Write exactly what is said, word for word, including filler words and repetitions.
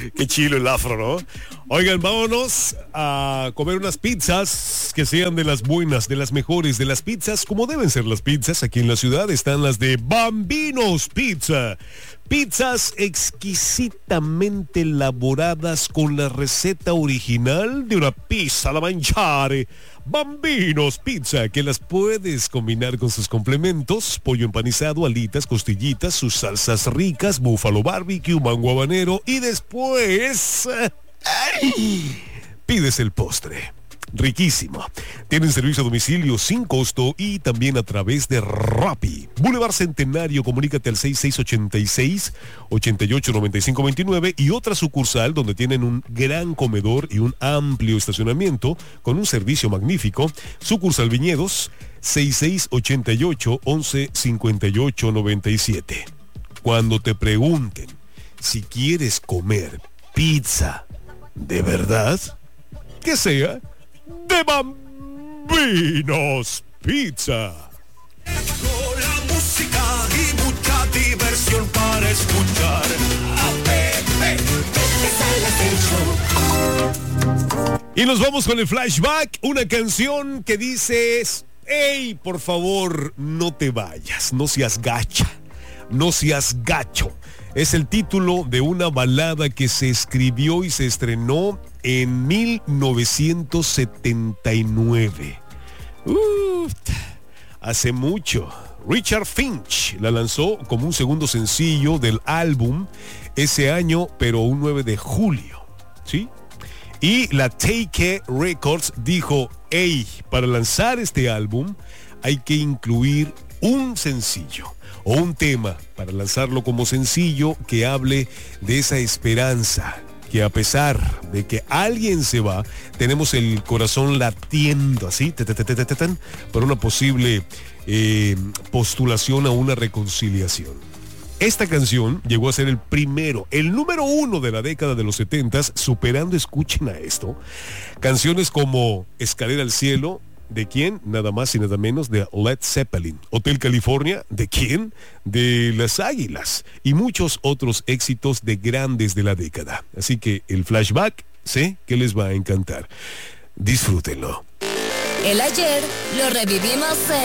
Qué chilo el afro, ¿no? Oigan, vámonos a comer unas pizzas que sean de las buenas, de las mejores, de las pizzas como deben ser las pizzas. Aquí en la ciudad están las de Bambino's Pizza. Pizzas exquisitamente elaboradas con la receta original de una pizza alla mangiare. Bambino's Pizza, que las puedes combinar con sus complementos: pollo empanizado, alitas, costillitas, sus salsas ricas, búfalo barbecue, mango habanero, y después ¡ay! Pides el postre. Riquísimo. Tienen servicio a domicilio sin costo y también a través de Rappi. Boulevard Centenario, comunícate al seis seis ocho seis, ocho ocho nueve cinco dos nueve, y otra sucursal donde tienen un gran comedor y un amplio estacionamiento con un servicio magnífico. Sucursal Viñedos, seis seis ocho ocho, once cincuenta y ocho noventa y siete. Cuando te pregunten si quieres comer pizza de verdad, que sea de Bambino's Pizza. La música y mucha diversión para escuchar a Pepe, Pepe Salas el show. Y nos vamos con el flashback, una canción que dices: hey, por favor, no te vayas, no seas gacha, no seas gacho. Es el título de una balada que se escribió y se estrenó en mil novecientos setenta y nueve. Uf, hace mucho. Richard Finch la lanzó como un segundo sencillo del álbum ese año, pero un nueve de julio, ¿sí? Y la Take Records dijo: hey, para lanzar este álbum hay que incluir un sencillo o un tema para lanzarlo como sencillo que hable de esa esperanza, que a pesar de que alguien se va, tenemos el corazón latiendo así, por una posible eh, postulación a una reconciliación. Esta canción llegó a ser el primero, el número uno de la década de los setentas, superando, escuchen a esto, canciones como Escalera al Cielo. ¿De quién? Nada más y nada menos de Led Zeppelin. Hotel California. ¿De quién? De Las Águilas. Y muchos otros éxitos de grandes de la década. Así que el flashback, sé que les va a encantar. Disfrútenlo. El ayer lo revivimos en